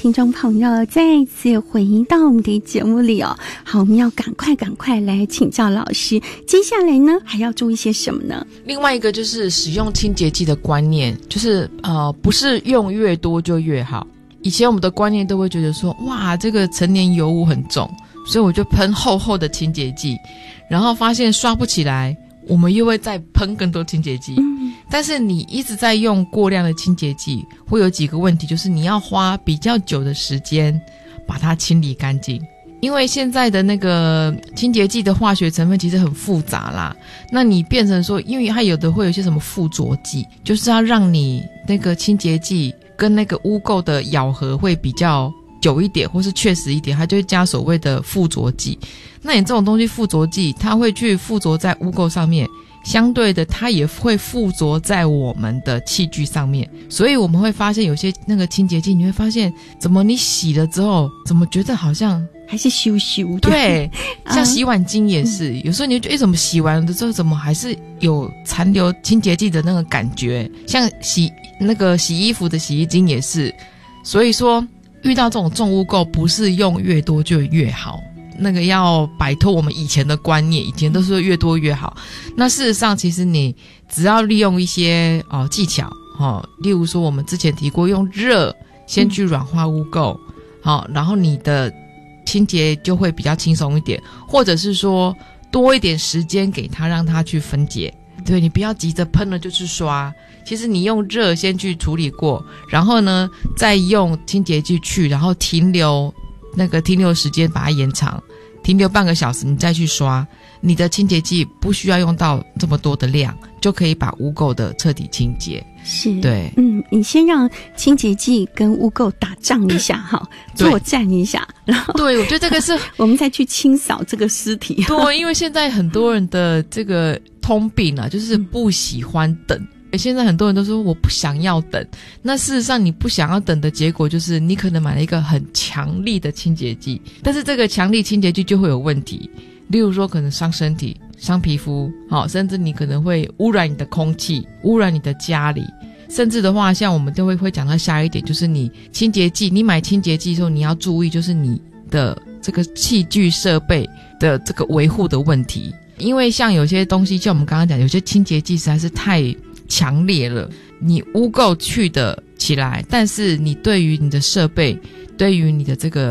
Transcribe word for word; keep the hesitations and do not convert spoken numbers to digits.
听众朋友再次回到我们的节目里哦。好，我们要赶快赶快来请教老师，接下来呢还要注意些什么呢？ 另外一个就是使用清洁剂的观念，就是呃不是用越多就越好。以前我们的观念都会觉得说，哇，这个陈年油污很重，所以我就喷厚厚的清洁剂，然后发现刷不起来，我们又会再喷更多清洁剂。嗯，但是你一直在用过量的清洁剂，会有几个问题，就是你要花比较久的时间把它清理干净。因为现在的那个清洁剂的化学成分其实很复杂啦，那你变成说，因为它有的会有一些什么附着剂，就是要让你那个清洁剂跟那个污垢的咬合会比较久一点，或是确实一点，它就会加所谓的附着剂。那你这种东西附着剂，它会去附着在污垢上面，相对的它也会附着在我们的器具上面，所以我们会发现有些那个清洁剂，你会发现怎么你洗了之后，怎么觉得好像还是羞羞的。 对，像洗碗巾也是、嗯、有时候你就觉得诶怎么洗完了之后怎么还是有残留清洁剂的那个感觉，像洗那个洗衣服的洗衣精也是。所以说遇到这种重污垢，不是用越多就越好，那个要摆脱我们以前的观念，以前都是越多越好。那事实上其实你只要利用一些哦技巧哦，例如说我们之前提过用热先去软化污垢，好、嗯哦，然后你的清洁就会比较轻松一点，或者是说多一点时间给它让它去分解。对，你不要急着喷了就去刷，其实你用热先去处理过，然后呢再用清洁剂去，然后停留那个停留时间把它延长，停留半个小时你再去刷，你的清洁剂不需要用到这么多的量，就可以把污垢的彻底清洁。 是， 对， 嗯，你先让清洁剂跟污垢打仗一下哈，作战一下，然后对，我觉得这个是我们再去清扫这个尸体。 对，因为现在很多人的这个通病啊，就是不喜欢等。嗯，现在很多人都说我不想要等，那事实上你不想要等的结果就是你可能买了一个很强力的清洁剂，但是这个强力清洁剂就会有问题，例如说可能伤身体伤皮肤、哦、甚至你可能会污染你的空气，污染你的家里，甚至的话像我们就会会讲到下一点，就是你清洁剂你买清洁剂的时候你要注意就是你的这个器具设备的这个维护的问题，因为像有些东西像我们刚刚讲有些清洁剂实在是太强烈了，你污垢去得起来，但是你对于你的设备对于你的这个